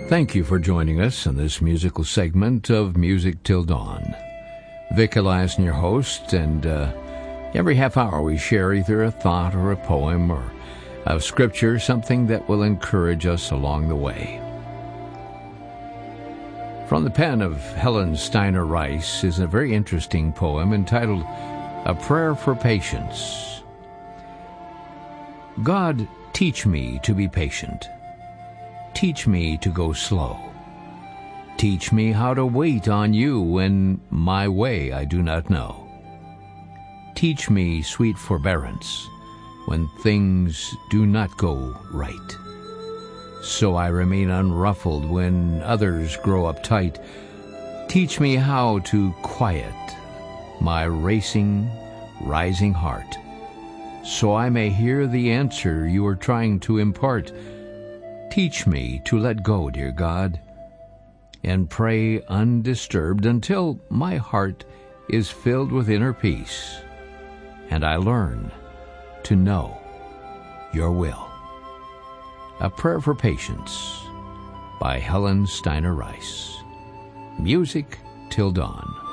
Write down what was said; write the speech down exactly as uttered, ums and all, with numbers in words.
Thank you for joining us in this musical segment of Music Till Dawn. Vic Eliason, your host, and uh, every half hour we share either a thought or a poem or a scripture, something that will encourage us along the way. From the pen of Helen Steiner Rice is a very interesting poem entitled A Prayer for Patience. God, teach me to be patient. Teach me to go slow. Teach me how to wait on you when my way I do not know. Teach me sweet forbearance when things do not go right, so I remain unruffled when others grow uptight. Teach me how to quiet my racing, rising heart, so I may hear the answer you are trying to impart. Teach me to let go, dear God, and pray undisturbed until my heart is filled with inner peace, and I learn to know your will. A Prayer for Patience by Helen Steiner Rice. Music Till Dawn.